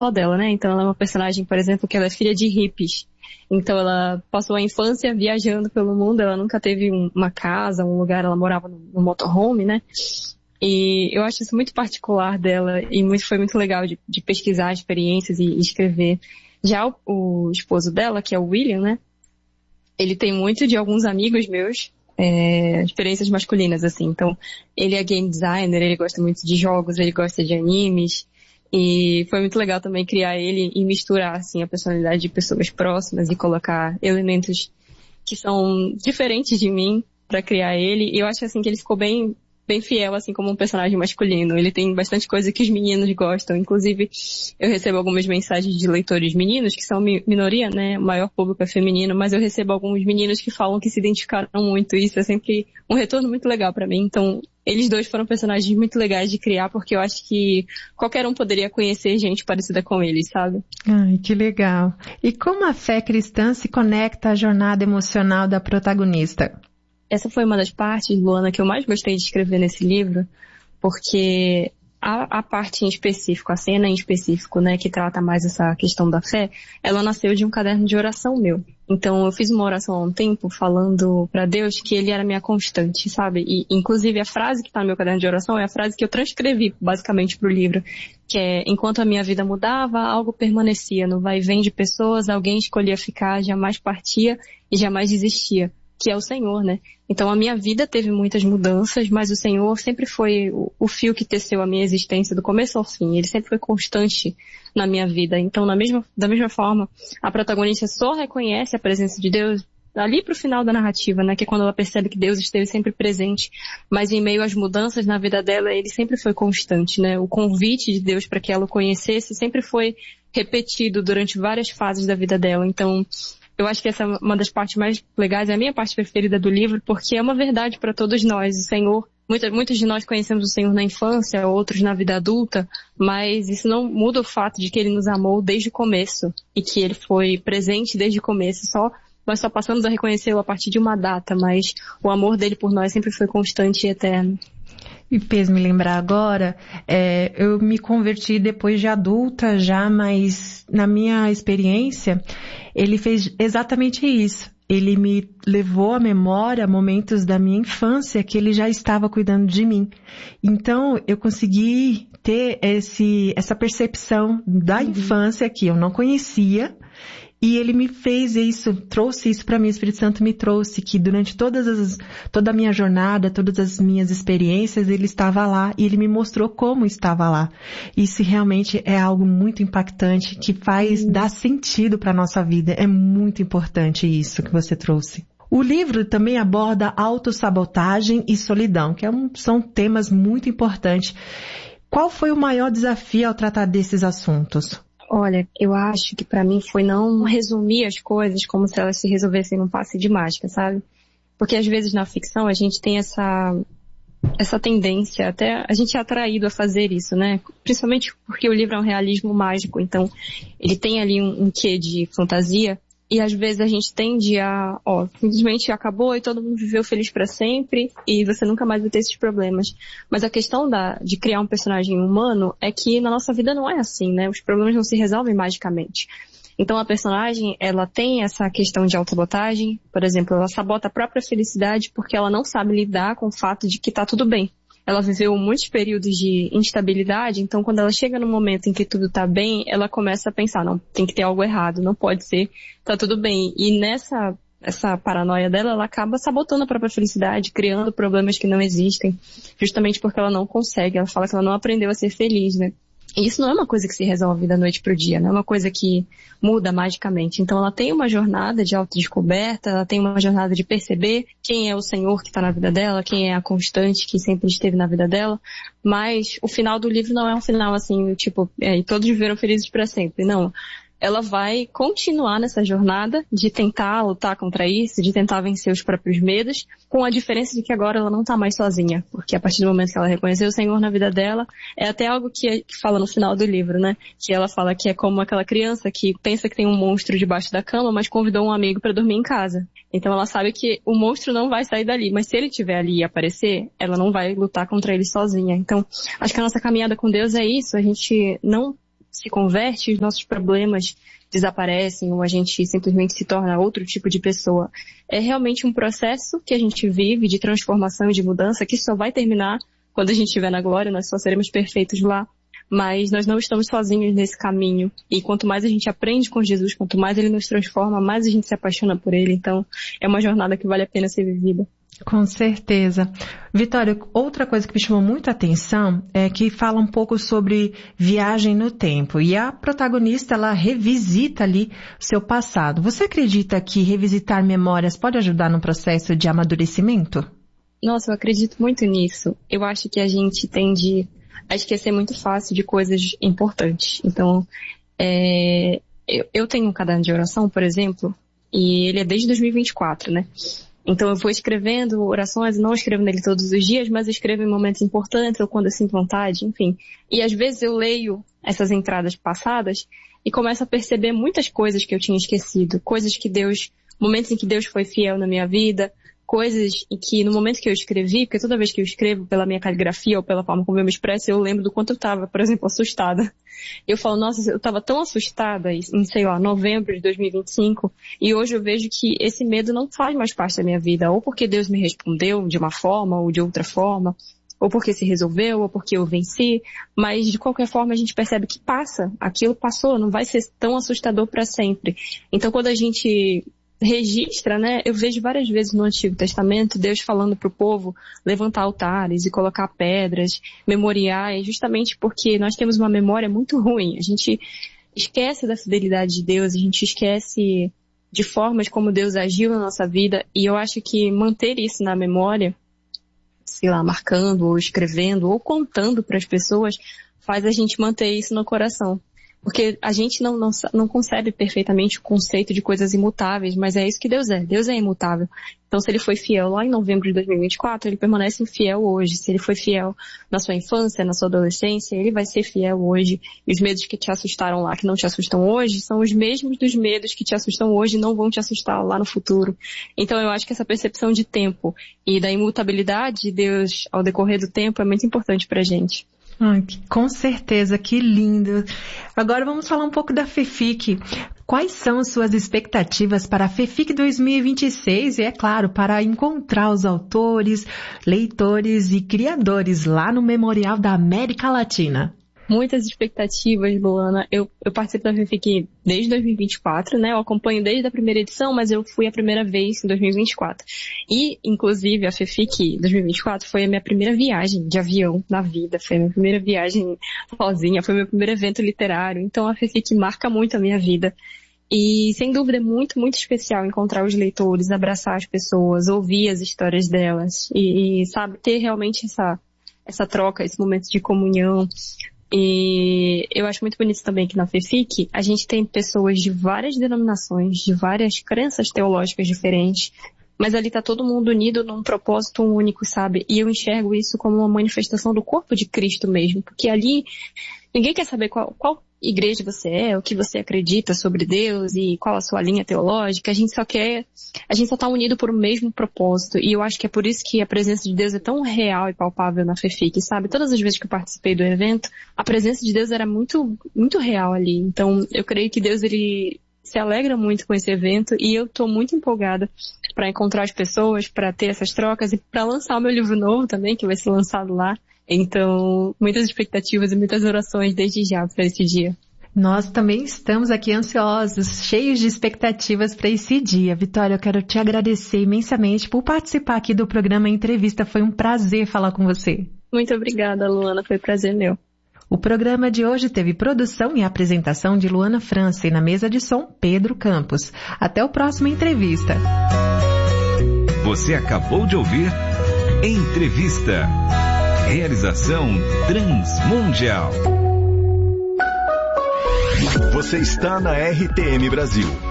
dela, né? Então ela é uma personagem, por exemplo, que ela é filha de hippies. Então ela passou a infância viajando pelo mundo, ela nunca teve uma casa, um lugar, ela morava no motorhome, né? E eu acho isso muito particular dela e foi muito legal de pesquisar experiências e escrever. Já o esposo dela, que é o William, né? Ele tem muito de alguns amigos meus, experiências masculinas, assim. Então, ele é game designer, ele gosta muito de jogos, ele gosta de animes. E foi muito legal também criar ele e misturar, assim, a personalidade de pessoas próximas e colocar elementos que são diferentes de mim pra criar ele. E eu acho, assim, que ele ficou bem fiel, assim, como um personagem masculino. Ele tem bastante coisa que os meninos gostam. Inclusive, eu recebo algumas mensagens de leitores meninos, que são minoria, né? O maior público é feminino, mas eu recebo alguns meninos que falam que se identificaram muito. Isso é sempre um retorno muito legal pra mim. Então, eles dois foram personagens muito legais de criar, porque eu acho que qualquer um poderia conhecer gente parecida com eles, sabe? Ai, que legal. E como a fé cristã se conecta à jornada emocional da protagonista? Essa foi uma das partes, Luana, que eu mais gostei de escrever nesse livro, porque a parte em específico, a cena em específico, né, que trata mais essa questão da fé, ela nasceu de um caderno de oração meu. Então, eu fiz uma oração há um tempo falando para Deus que ele era minha constante, sabe? E, inclusive, a frase que tá no meu caderno de oração é a frase que eu transcrevi, basicamente, pro livro, que é: enquanto a minha vida mudava, algo permanecia. No vai e vem de pessoas, alguém escolhia ficar, jamais partia e jamais desistia, que é o Senhor, né? Então a minha vida teve muitas mudanças, mas o Senhor sempre foi o fio que teceu a minha existência do começo ao fim. Ele sempre foi constante na minha vida. Então da mesma forma, a protagonista só reconhece a presença de Deus ali pro final da narrativa, né? Que é quando ela percebe que Deus esteve sempre presente. Mas em meio às mudanças na vida dela, ele sempre foi constante, né? O convite de Deus para que ela o conhecesse sempre foi repetido durante várias fases da vida dela. Então, eu acho que essa é uma das partes mais legais, é a minha parte preferida do livro, porque é uma verdade para todos nós. O Senhor, muitos de nós conhecemos o Senhor na infância, outros na vida adulta, mas isso não muda o fato de que Ele nos amou desde o começo e que Ele foi presente desde o começo. Nós só passamos a reconhecê-lo a partir de uma data, mas o amor dele por nós sempre foi constante e eterno. E fez me lembrar agora, eu me converti depois de adulta já, mas na minha experiência, ele fez exatamente isso. Ele me levou à memória momentos da minha infância que ele já estava cuidando de mim. Então, eu consegui ter essa percepção da infância que eu não conhecia. E ele me fez isso, trouxe isso para mim, o Espírito Santo me trouxe, que durante toda a minha jornada, todas as minhas experiências, ele estava lá e ele me mostrou como estava lá. Isso realmente é algo muito impactante, que faz dar sentido para a nossa vida. É muito importante isso que você trouxe. O livro também aborda autossabotagem e solidão, que são temas muito importantes. Qual foi o maior desafio ao tratar desses assuntos? Olha, eu acho que pra mim foi não resumir as coisas como se elas se resolvessem num passe de mágica, sabe? Porque às vezes na ficção a gente tem essa tendência, até a gente é atraído a fazer isso, né? Principalmente porque o livro é um realismo mágico, então ele tem ali um quê de fantasia. E às vezes a gente tende simplesmente acabou e todo mundo viveu feliz pra sempre e você nunca mais vai ter esses problemas. Mas a questão de criar um personagem humano é que na nossa vida não é assim, né? Os problemas não se resolvem magicamente. Então a personagem, ela tem essa questão de autossabotagem, por exemplo, ela sabota a própria felicidade porque ela não sabe lidar com o fato de que tá tudo bem. Ela viveu muitos períodos de instabilidade, então quando ela chega no momento em que tudo tá bem, ela começa a pensar, não, tem que ter algo errado, não pode ser, tá tudo bem. E essa paranoia dela, ela acaba sabotando a própria felicidade, criando problemas que não existem, justamente porque ela não consegue, ela fala que ela não aprendeu a ser feliz, né? E isso não é uma coisa que se resolve da noite pro dia, não é uma coisa que muda magicamente. Então ela tem uma jornada de autodescoberta, ela tem uma jornada de perceber quem é o Senhor que está na vida dela, quem é a constante que sempre esteve na vida dela, mas o final do livro não é um final assim, tipo, e todos viveram felizes para sempre, não. Ela vai continuar nessa jornada de tentar lutar contra isso, de tentar vencer os próprios medos, com a diferença de que agora ela não tá mais sozinha, porque a partir do momento que ela reconheceu o Senhor na vida dela, é até algo que fala no final do livro, né? Que ela fala que é como aquela criança que pensa que tem um monstro debaixo da cama, mas convidou um amigo para dormir em casa. Então ela sabe que o monstro não vai sair dali, mas se ele estiver ali e aparecer, ela não vai lutar contra ele sozinha. Então, acho que a nossa caminhada com Deus é isso, a gente não se converte, os nossos problemas desaparecem ou a gente simplesmente se torna outro tipo de pessoa. É realmente um processo que a gente vive de transformação e de mudança que só vai terminar quando a gente estiver na glória, nós só seremos perfeitos lá. Mas nós não estamos sozinhos nesse caminho. E quanto mais a gente aprende com Jesus, quanto mais Ele nos transforma, mais a gente se apaixona por Ele. Então, é uma jornada que vale a pena ser vivida. Com certeza. Vitória, outra coisa que me chamou muita atenção é que fala um pouco sobre viagem no tempo. E a protagonista, ela revisita ali o seu passado. Você acredita que revisitar memórias pode ajudar no processo de amadurecimento? Nossa, eu acredito muito nisso. Eu acho que a gente tende a esquecer muito fácil de coisas importantes. Então, eu tenho um caderno de oração, por exemplo, e ele é desde 2024, né? Então eu vou escrevendo orações, não escrevo nele todos os dias, mas eu escrevo em momentos importantes ou quando eu sinto vontade, enfim. E às vezes eu leio essas entradas passadas e começo a perceber muitas coisas que eu tinha esquecido, coisas que momentos em que Deus foi fiel na minha vida, coisas em que no momento que eu escrevi, porque toda vez que eu escrevo pela minha caligrafia ou pela forma como eu me expresso, eu lembro do quanto eu estava, por exemplo, assustada. Eu falo, nossa, eu estava tão assustada em, sei lá, novembro de 2025, e hoje eu vejo que esse medo não faz mais parte da minha vida, ou porque Deus me respondeu de uma forma ou de outra forma, ou porque se resolveu, ou porque eu venci, mas de qualquer forma a gente percebe que passa, aquilo passou, não vai ser tão assustador para sempre. Então quando a gente registra, né? Eu vejo várias vezes no Antigo Testamento Deus falando para o povo levantar altares e colocar pedras, memoriais, justamente porque nós temos uma memória muito ruim. A gente esquece da fidelidade de Deus, a gente esquece de formas como Deus agiu na nossa vida, e eu acho que manter isso na memória, sei lá, marcando ou escrevendo ou contando para as pessoas, faz a gente manter isso no coração. Porque a gente não concebe perfeitamente o conceito de coisas imutáveis, mas é isso que Deus é. Deus é imutável. Então, se Ele foi fiel lá em novembro de 2024, Ele permanece fiel hoje. Se Ele foi fiel na sua infância, na sua adolescência, Ele vai ser fiel hoje. E os medos que te assustaram lá, que não te assustam hoje, são os mesmos dos medos que te assustam hoje e não vão te assustar lá no futuro. Então, eu acho que essa percepção de tempo e da imutabilidade de Deus ao decorrer do tempo é muito importante pra gente. Com certeza, que lindo. Agora vamos falar um pouco da FEFIC. Quais são as suas expectativas para a FEFIC 2026 e, é claro, para encontrar os autores, leitores e criadores lá no Memorial da América Latina? Muitas expectativas, Luana. Eu participo da FEFIC desde 2024, né? Eu acompanho desde a primeira edição, mas eu fui a primeira vez em 2024. E, inclusive, a FEFIC 2024 foi a minha primeira viagem de avião na vida. Foi a minha primeira viagem sozinha, foi o meu primeiro evento literário. Então, a FEFIC marca muito a minha vida. E, sem dúvida, é muito, muito especial encontrar os leitores, abraçar as pessoas, ouvir as histórias delas e sabe, ter realmente essa troca, esse momento de comunhão. E eu acho muito bonito também que na FEFIC a gente tem pessoas de várias denominações, de várias crenças teológicas diferentes, mas ali tá todo mundo unido num propósito único, sabe? E eu enxergo isso como uma manifestação do corpo de Cristo mesmo, porque ali ninguém quer saber qual igreja você é, o que você acredita sobre Deus e qual a sua linha teológica. A gente só tá unido por um mesmo propósito. E eu acho que é por isso que a presença de Deus é tão real e palpável na FEFIC, sabe? Todas as vezes que eu participei do evento, a presença de Deus era muito, muito real ali. Então, eu creio que Deus, ele se alegra muito com esse evento e eu tô muito empolgada para encontrar as pessoas, para ter essas trocas e para lançar o meu livro novo também, que vai ser lançado lá. Então, muitas expectativas e muitas orações desde já para esse dia. Nós também estamos aqui ansiosos, cheios de expectativas para esse dia. Vitória, eu quero te agradecer imensamente por participar aqui do programa Entrevista. Foi um prazer falar com você. Muito obrigada, Luana. Foi um prazer meu. O programa de hoje teve produção e apresentação de Luana França e na mesa de som, Pedro Campos. Até o próximo Entrevista. Você acabou de ouvir Entrevista. Realização Transmundial. Você está na RTM Brasil.